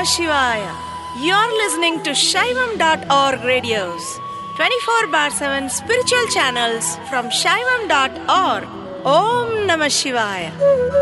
Shivaya. You're listening to Shaivam.org radios, 24 bar 7 spiritual channels from Shaivam.org. Om Namah Shivaya.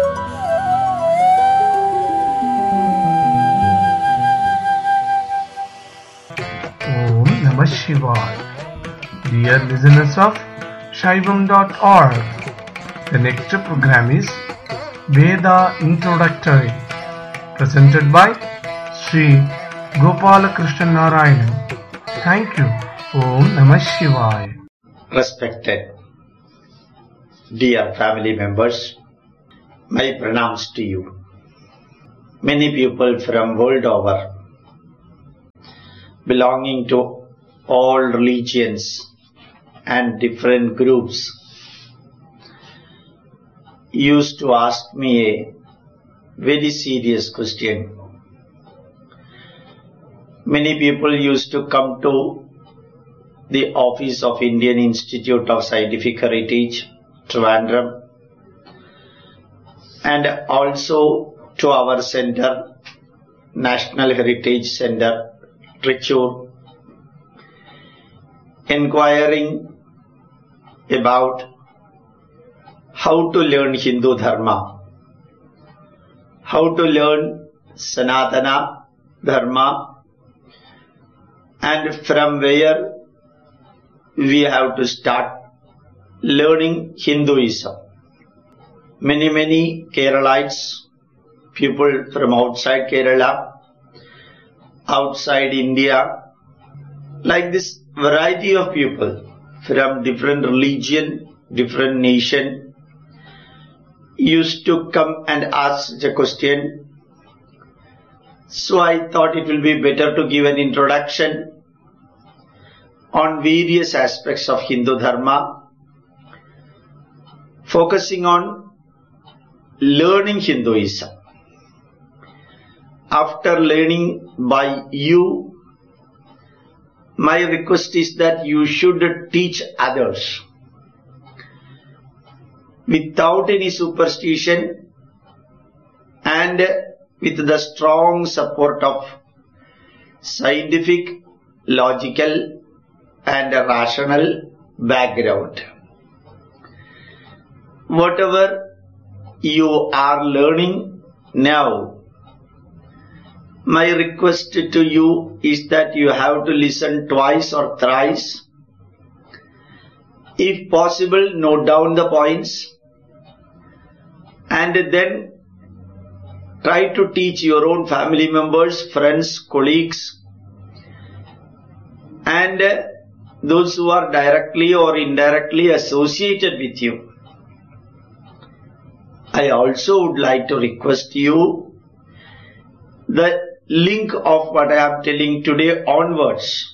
Om Namah Shivaya. Dear listeners of Shaivam.org, the next program is Veda Introductory, presented by Sri Gopalakrishnan Narayanan. Thank you. Om Namah Shivaya. Respected dear family members, my pranams to you. Many people from world over, belonging to all religions and different groups, used to ask me a very serious question. Many people used to come to the office of Indian Institute of Scientific Heritage, Trivandrum, and also to our center, National Heritage Center, Trichur, inquiring about how to learn Hindu Dharma, how to learn Sanatana Dharma, and from where we have to start learning Hinduism. Many Keralites, people from outside Kerala, outside India, like this variety of people from different religion, different nation, used to come and ask the question. So I thought it will be better to give an introduction on various aspects of Hindu Dharma, focusing on learning Hinduism. After learning by you, my request is that you should teach others without any superstition and with the strong support of scientific, logical and rational background. Whatever you are learning now, my request to you is that you have to listen twice or thrice. If possible, note down the points and then try to teach your own family members, friends, colleagues, and those who are directly or indirectly associated with you. I also would like to request you the link of what I am telling today onwards,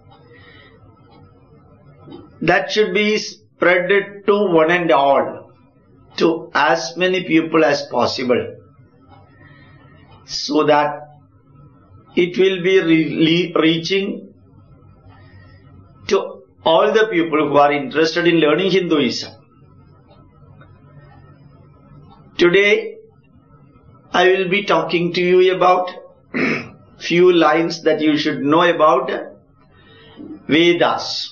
that should be spread to one and all, to as many people as possible, so that it will be reaching to all the people who are interested in learning Hinduism. Today I will be talking to you about few lines that you should know about Vedas.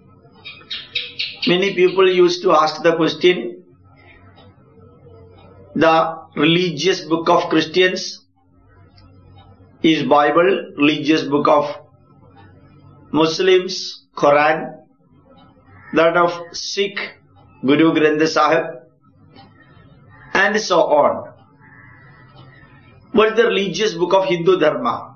Many people used to ask the question, the religious book of Christians is Bible, religious book of Muslims, Quran, that of Sikh, Guru Granth Sahib, and so on. What is the religious book of Hindu Dharma?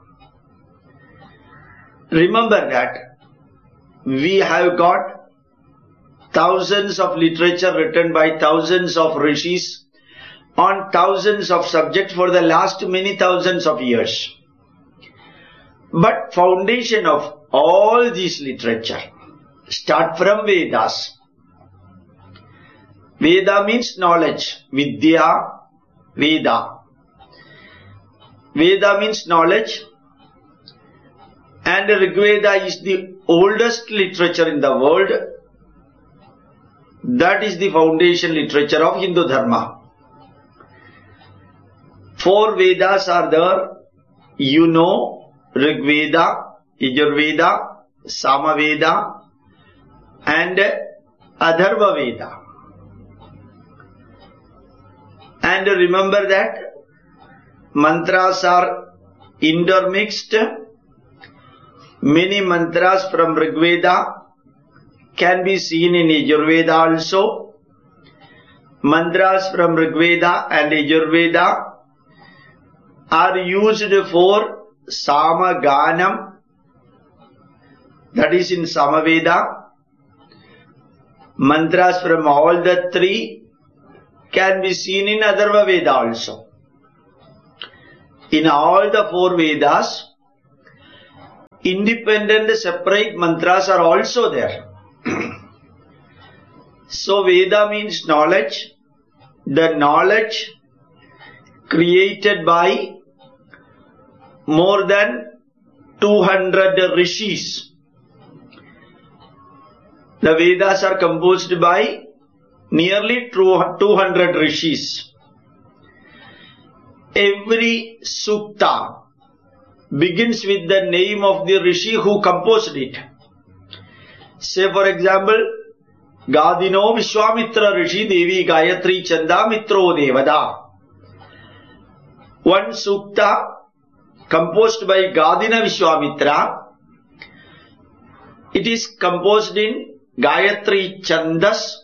Remember that we have got thousands of literature written by thousands of rishis on thousands of subjects for the last many thousands of years. But foundation of all this literature start from Vedas. Veda means knowledge. Vidya, Veda. Veda means knowledge, and Rigveda is the oldest literature in the world. That is the foundation literature of Hindu Dharma. 4 Vedas are there. you know Rigveda, Yajurveda, Samaveda and Atharva Veda. And remember that mantras are intermixed. Many mantras from Rigveda can be seen in Yajurveda also. Mantras from Rigveda and Yajurveda are used for Samaganam, that is in Samaveda. Mantras from all the three can be seen in Atharva Veda also. In all the four Vedas, independent separate mantras are also there. So Veda means knowledge. The knowledge created by more than 200 rishis. The Vedas are composed by nearly 200 rishis. Every sukta begins with the name of the rishi who composed it. Say for example, Gadino Vishwamitra Rishi Devi Gayatri Chanda Mitro Devada. One sukta composed by Gadina Vishwamitra. It is composed in Gayatri Chandas,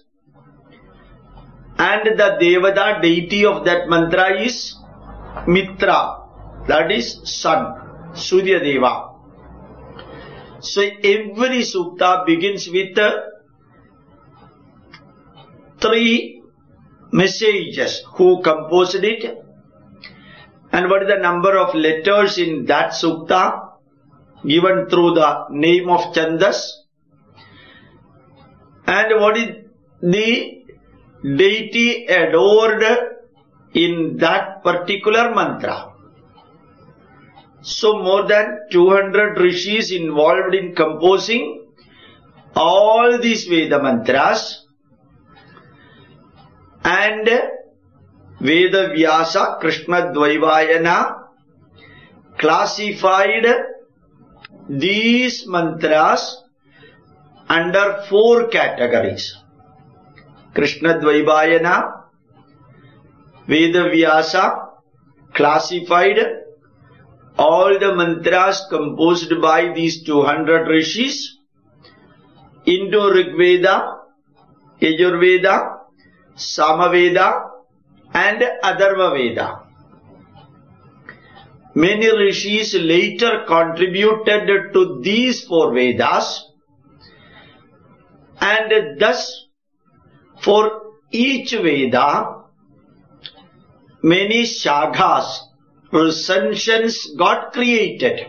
and the Devada deity of that mantra is Mitra, that is sun, Surya Deva. So every sukta begins with three messages who composed it and what is the number of letters in that sukta given through the name of Chandas, and what is the deity adored in that particular mantra. So more than 200 rishis involved in composing all these Veda mantras, and Veda Vyasa Krishna Dvaivayana classified these mantras under four categories. Krishna Dvaivayana, Veda Vyasa classified all the mantras composed by these 200 rishis into Rigveda, Yajurveda, Samaveda and Atharva Veda. Many rishis later contributed to these four Vedas, and thus for each Veda many shakhas, recensions got created.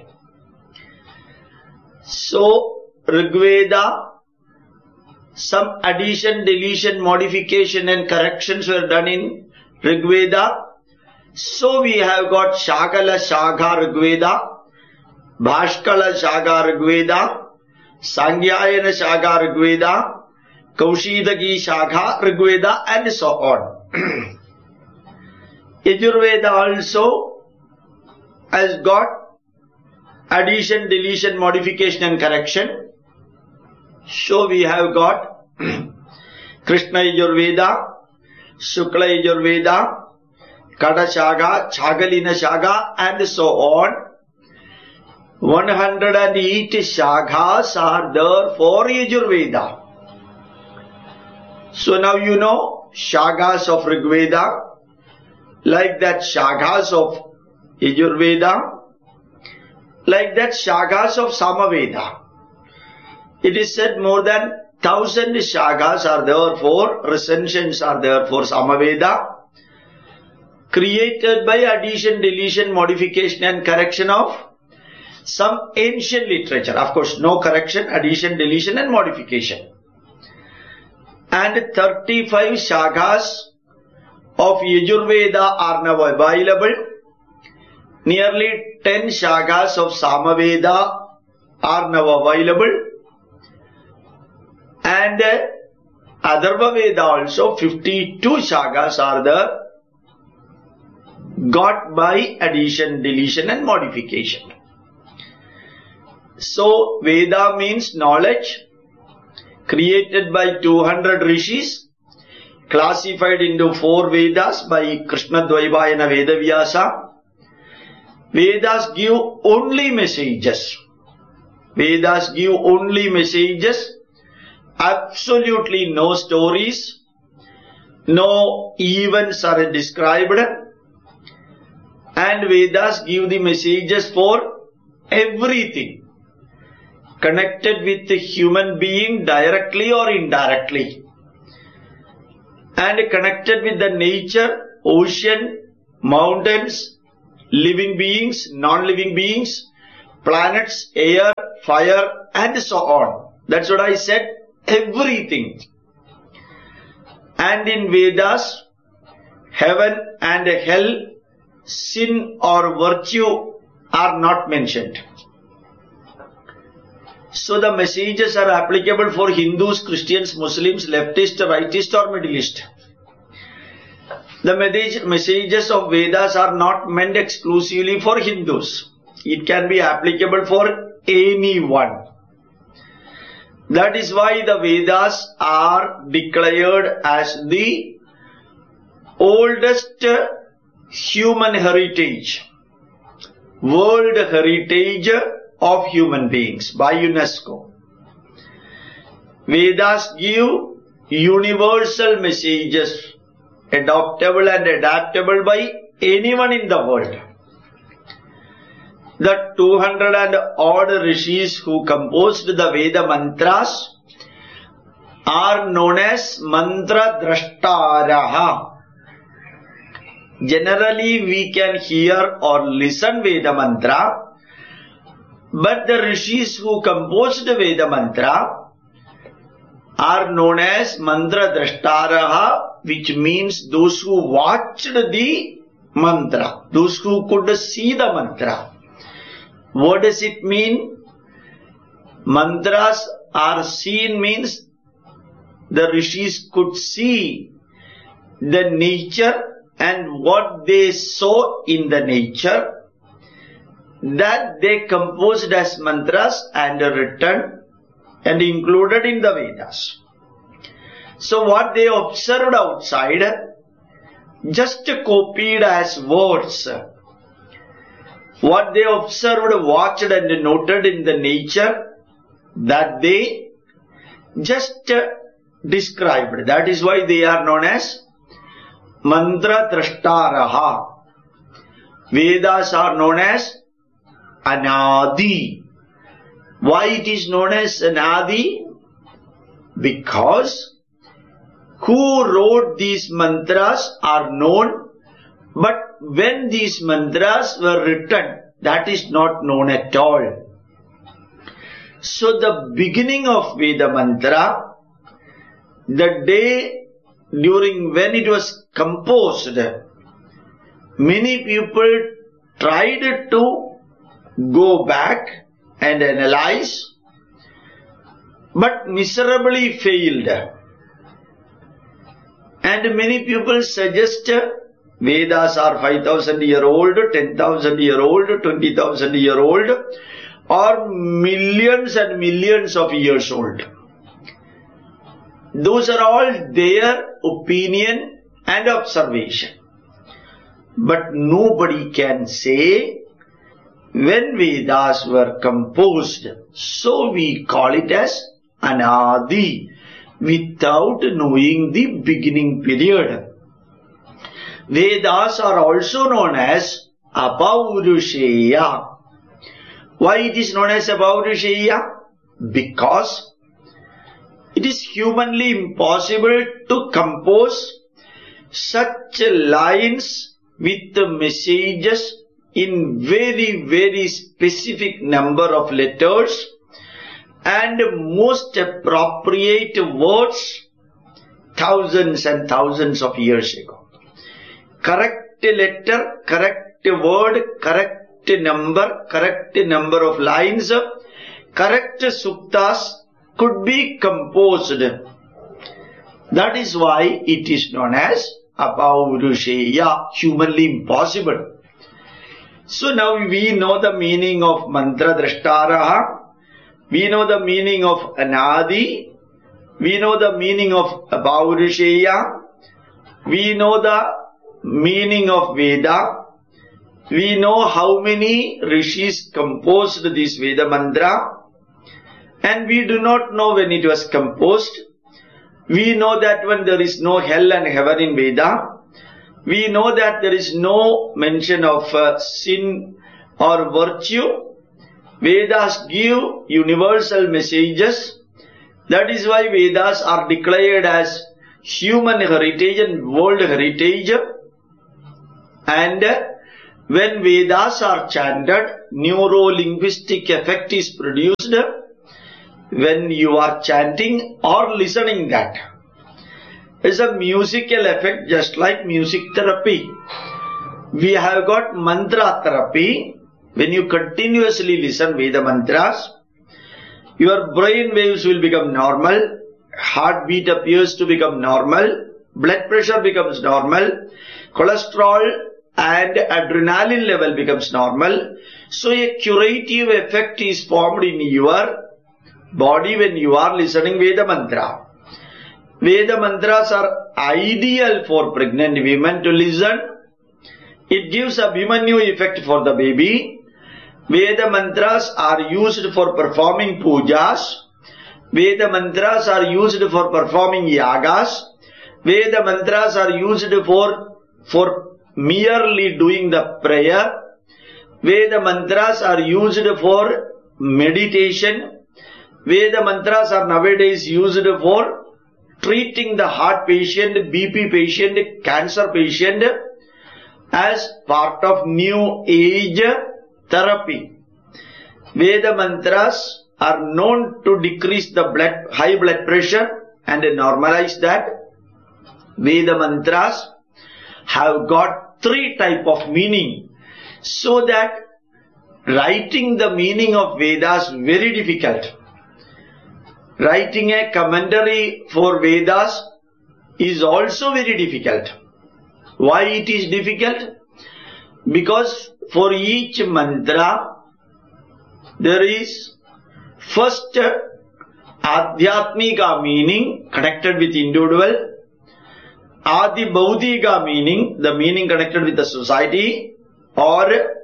So Rigveda, some addition, deletion, modification and corrections were done in Rigveda. So we have got Shakala Shakha Rigveda, Bhaskala Shakha Rigveda, Sangyayana Shakha Rigveda, Kaushidaki Shakha Rigveda and so on. Yajurveda also has got addition, deletion, modification and correction. So we have got Krishna Yajurveda, Shukla Yajurveda, Kada Shakha, Chagalina Shakha and so on. 108 Shakhas are there for Yajurveda. So now you know Shakhas of Rigveda, like that Shakhas of Yajurveda, like that Shakhas of Samaveda. It is said more than 1000 Shakhas are there for, recensions are there for Samaveda, created by addition, deletion, modification and correction of some ancient literature. Of course, no correction, addition, deletion and modification. And 35 Shakhas of Yajurveda are now available. Nearly 10 Shakhas of Samaveda are now available. And Atharva Veda also 52 Shakhas are there. got by addition, deletion and modification. So Veda means knowledge, created by 200 rishis, classified into 4 Vedas by Krishnadvaipayana Vedavyasa. Vedas give only messages. Vedas give only messages, absolutely no stories, no events are described, and Vedas give the messages for everything connected with the human being directly or indirectly, and connected with the nature, ocean, mountains, living beings, non-living beings, planets, air, fire and so on. That's what I said, everything. And in Vedas, heaven and hell, sin or virtue are not mentioned. So the messages are applicable for Hindus, Christians, Muslims, leftist, rightist or middleist. The messages of Vedas are not meant exclusively for Hindus. It can be applicable for anyone. That is why the Vedas are declared as the oldest human heritage, world heritage of human beings by UNESCO. Vedas give universal messages, adoptable and adaptable by anyone in the world. The 200 and odd rishis who composed the Veda mantras are known as mantra drashtaraha. Generally we can hear or listen Veda mantra, but the rishis who composed the Veda mantra are known as mantra drashtaraha, which means those who watched the mantra, those who could see the mantra. What does it mean? Mantras are seen means the rishis could see the nature and what they saw in the nature, that they composed as mantras and written and included in the Vedas. So what they observed outside, just copied as words. What they observed, watched and noted in the nature, that they just described. That is why they are known as mantra drashtaraha. Vedas are known as Anadi. Why it is known as Anadi? Because who wrote these mantras are known, but when these mantras were written, that is not known at all. So the beginning of Veda mantra, the day during when it was composed, many people tried to go back and analyze, but miserably failed. And many people suggest Vedas are 5,000 year old, 10,000 year old, 20,000 year old, or millions and millions of years old. Those are all their opinion and observation. But nobody can say when Vedas were composed. So we call it as Anadi, without knowing the beginning period. Vedas are also known as Apaurusheya. Why it is known as Apaurusheya? Because it is humanly impossible to compose such lines with messages in very, very specific number of letters and most appropriate words thousands and thousands of years ago. Correct letter, correct word, correct number of lines, correct suktas could be composed. That is why it is known as apaurushaya, humanly impossible. So now we know the meaning of mantra drashtaraha, we know the meaning of anadi, we know the meaning of apaurushaya, we know the meaning of Veda, we know how many rishis composed this Veda mantra, and we do not know when it was composed. We know that when there is no hell and heaven in Veda, we know that there is no mention of sin or virtue. Vedas give universal messages. That is why Vedas are declared as human heritage and world heritage. And when Vedas are chanted, neuro-linguistic effect is produced when you are chanting or listening that. It's a musical effect, just like music therapy. We have got mantra therapy. When you continuously listen Veda mantras, your brain waves will become normal, heartbeat appears to become normal, blood pressure becomes normal, cholesterol and adrenaline level becomes normal. So a curative effect is formed in your body when you are listening Veda mantra. Veda mantras are ideal for pregnant women to listen. It gives a Abhimanyu effect for the baby. Veda mantras are used for performing pujas. Veda mantras are used for performing yagas. Veda mantras are used for merely doing the prayer. Veda mantras are used for meditation. Veda mantras are nowadays used for treating the heart patient, BP patient, cancer patient as part of new age therapy. Veda mantras are known to decrease the high blood pressure and normalize that. Veda mantras have got 3 types of meaning, so that writing the meaning of Vedas is very difficult. Writing a commentary for Vedas is also very difficult. Why it is difficult? Because for each mantra there is first Adhyatmika meaning connected with individual, Adi Bhaudika meaning, the meaning connected with the society, or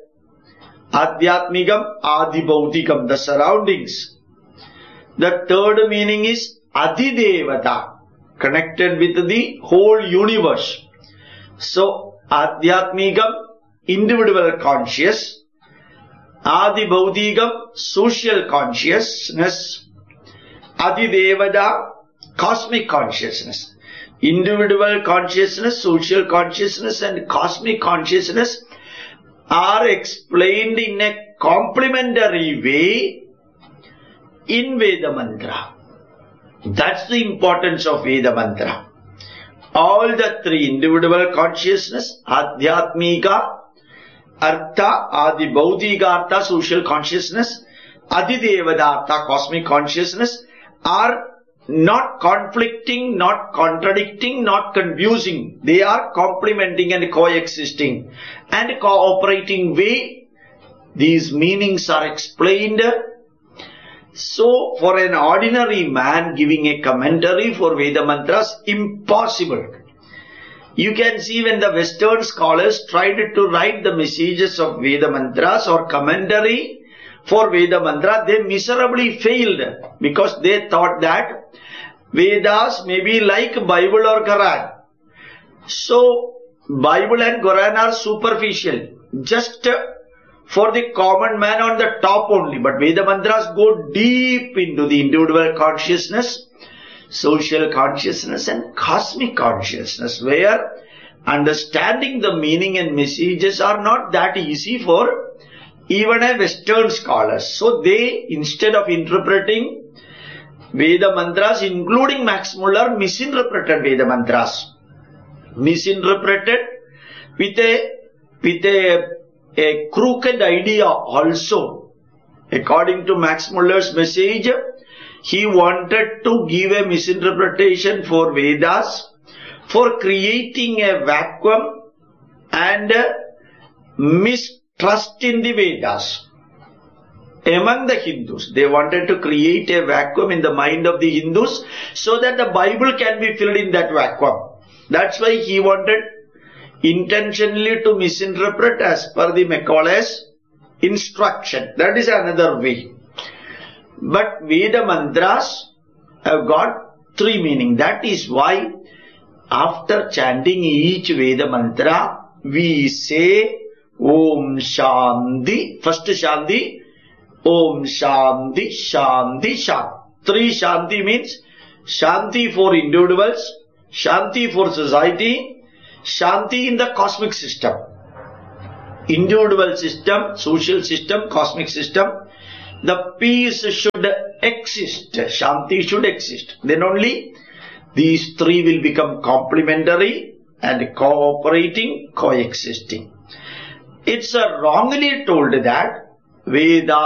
Adhyatmikam, Adi Bhaudikam, the surroundings. The third meaning is Adhidevata, connected with the whole universe. So, Adhyatmikam, individual conscious, Adi Bhaudikam, social consciousness, Adhidevata, cosmic consciousness. Individual consciousness, social consciousness and cosmic consciousness are explained in a complementary way in Veda mantra. That's the importance of Veda mantra. All the 3, individual consciousness, Adhyatmika, Artha, Adi Bhaudika Artha, social consciousness, Adhidevata Artha, cosmic consciousness, are not conflicting, not contradicting, not confusing. They are complementing and coexisting and cooperating way. These meanings are explained. So, for an ordinary man giving a commentary for Veda mantras, impossible. You can see when the Western scholars tried to write the messages of Veda mantras or commentary for Veda mantra, they miserably failed because they thought that Vedas may be like Bible or Quran. So, Bible and Quran are superficial, just for the common man on the top only. But Veda mantras go deep into the individual consciousness, social consciousness and cosmic consciousness, where understanding the meaning and messages are not that easy for even a Western scholar. So they, instead of interpreting Veda mantras, including Max Muller, misinterpreted Veda mantras. Misinterpreted with a crooked idea also. According to Max Muller's message, he wanted to give a misinterpretation for Vedas for creating a vacuum and mistrust in the Vedas. Among the Hindus, they wanted to create a vacuum in the mind of the Hindus so that the Bible can be filled in that vacuum. That's why he wanted intentionally to misinterpret as per the Macaulay's instruction. That is another way. But Veda mantras have got three meanings. That is why after chanting each Veda mantra, we say Om Shanti. First Shanti, Om Shanti, Shanti, Shanti. Three Shanti means Shanti for individuals, Shanti for society, Shanti in the cosmic system. Individual system, social system, cosmic system. The peace should exist. Shanti should exist. Then only these three will become complementary and cooperating, coexisting. It's wrongly told that Veda